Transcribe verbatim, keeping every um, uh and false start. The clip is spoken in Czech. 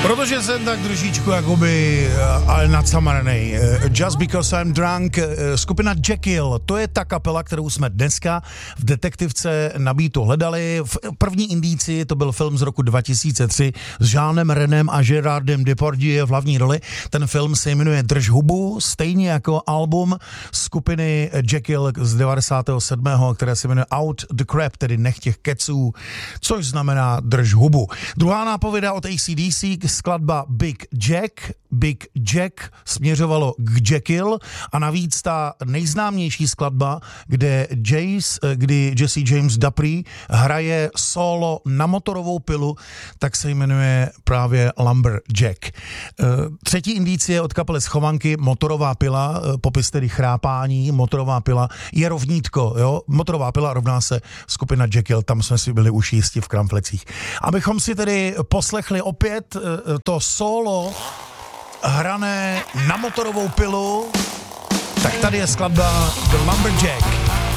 Protože jsem tak trošičku jakoby ale nadsamarenej. Just Because I'm Drunk, skupina Jekyll, to je ta kapela, kterou jsme dneska v Detektivce na Beatu hledali. V první indici to byl film z roku dva tisíce tři s Jeanem Renem a Gerardem Depardieu v hlavní roli. Ten film se jmenuje Drž hubu, stejně jako album skupiny Jekyll z devadesátého sedmého, které se jmenuje Out the Crap, tedy nech těch keců, což znamená Drž hubu. Druhá nápověda od A C D C, skladba Big Jack. Big Jack směřovalo k Jekyll a navíc ta nejznámější skladba, kde, Jace, kdy Jesse James Dupree hraje solo na motorovou pilu, tak se jmenuje právě Lumberjack. Třetí indicie od kapely Schovanky, motorová pila, popis tedy chrápání, motorová pila je rovnítko, jo? Motorová pila rovná se skupina Jekyll, tam jsme si byli už jisti v kramflecích. Abychom si tedy poslechli opět to solo hrané na motorovou pilu, tak tady je skladba The Lumberjack.